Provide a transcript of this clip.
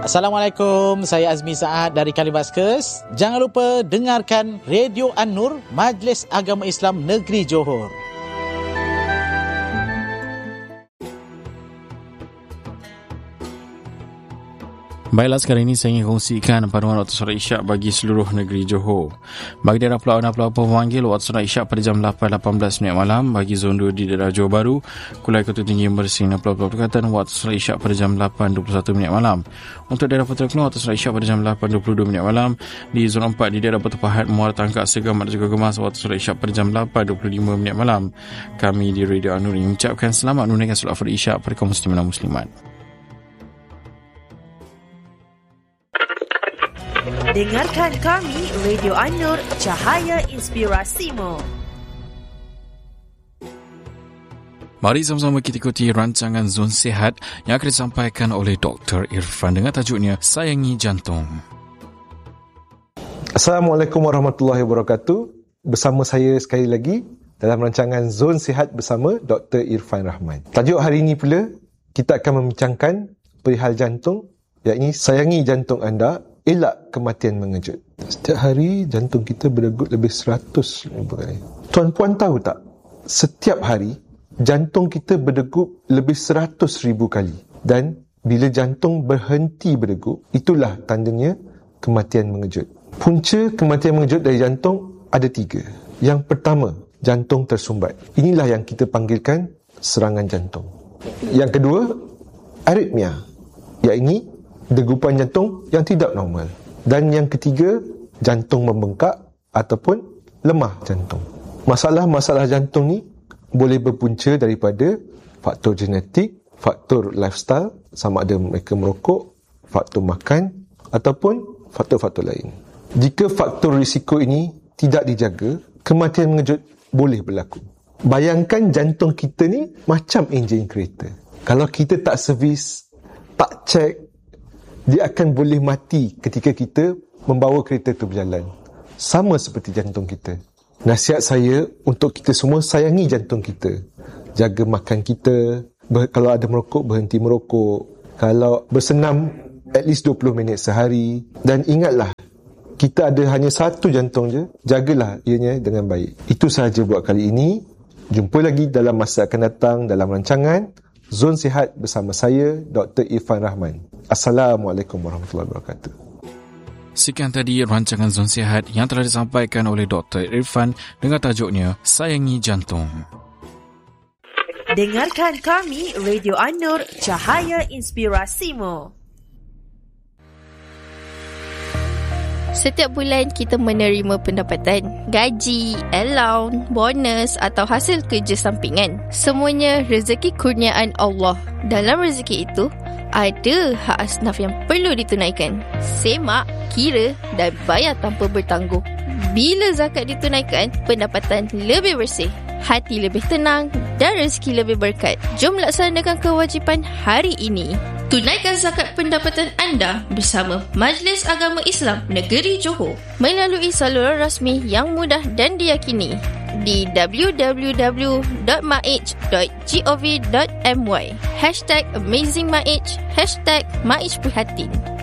Assalamualaikum, saya Azmi Saad dari Kalibaskes. Jangan lupa dengarkan Radio An-Nur, Majlis Agama Islam Negeri Johor. Baiklah, sekarang ini saya ingin kongsikan panduan waktu solat Isyak bagi seluruh negeri Johor. Bagi daerah Pulau Ana Pulau Pemanggil, waktu solat Isyak pada jam 8.18 malam. Bagi zon 2 di daerah Johor Bahru, Kulai Kota Tinggi Mersing dan Pulau Perkatan, waktu solat Isyak pada jam 8.21 malam. Untuk daerah Putra Kelong, waktu solat Isyak pada jam 8.22 malam. Di zon 4 di daerah Batu Pahat, Muara Tangkak, Segamat dan juga Gemas, waktu solat Isyak pada jam 8.25 malam. Kami di Radio An-Nur mengucapkan selamat menunaikan solat Fard Isyak pada kaum muslimin dan muslimat. Dengarkan kami, Radio An-Nur, Cahaya Inspirasimu. Mari sama-sama kita ikuti rancangan Zon Sihat yang akan disampaikan oleh Dr. Irfan dengan tajuknya Sayangi Jantung. Assalamualaikum warahmatullahi wabarakatuh. Bersama saya sekali lagi dalam rancangan Zon Sihat bersama Dr. Irfan Rahman. Tajuk hari ini pula, kita akan membincangkan perihal jantung, iaitu sayangi jantung anda, elak kematian mengejut. Setiap hari jantung kita berdegup lebih 100,000 kali. Tuan-puan tahu tak? Setiap hari jantung kita berdegup lebih 100,000 kali. Dan bila jantung berhenti berdegup, itulah tandanya kematian mengejut. Punca kematian mengejut dari jantung ada 3. Yang pertama, jantung tersumbat. Inilah yang kita panggilkan serangan jantung. Yang kedua, aritmia, iaitu degupan jantung yang tidak normal. Dan yang ketiga, jantung membengkak ataupun lemah jantung. Masalah-masalah jantung ni boleh berpunca daripada faktor genetik, faktor lifestyle, sama ada mereka merokok, faktor makan ataupun faktor-faktor lain. Jika faktor risiko ini tidak dijaga, kematian mengejut boleh berlaku. Bayangkan jantung kita ni macam enjin kereta. Kalau kita tak servis, tak cek, dia akan boleh mati ketika kita membawa kereta itu berjalan. Sama seperti jantung kita. Nasihat saya untuk kita semua, sayangi jantung kita. Jaga makan kita. Kalau ada merokok, berhenti merokok. Kalau bersenam, at least 20 minit sehari. Dan ingatlah, kita ada hanya satu jantung je. Jagalah ianya dengan baik. Itu sahaja buat kali ini. Jumpa lagi dalam masa akan datang dalam rancangan Zon Sihat bersama saya, Dr. Irfan Rahman. Assalamualaikum warahmatullahi wabarakatuh. Sekian tadi rancangan Zon Sihat yang telah disampaikan oleh Dr. Irfan dengan tajuknya Sayangi Jantung. Dengarkan kami, Radio An-Nur, Cahaya Inspirasimu. Setiap bulan kita menerima pendapatan, gaji, allowance, bonus atau hasil kerja sampingan. Semuanya rezeki kurniaan Allah. Dalam rezeki itu, ada hak asnaf yang perlu ditunaikan. Semak, kira dan bayar tanpa bertangguh. Bila zakat ditunaikan, pendapatan lebih bersih, hati lebih tenang dan rezeki lebih berkat. Jom laksanakan kewajipan hari ini. Tunaikan zakat pendapatan anda bersama Majlis Agama Islam Negeri Johor melalui saluran rasmi yang mudah dan diyakini di www.maij.gov.my #AmazingMaij #MaijPrihatin.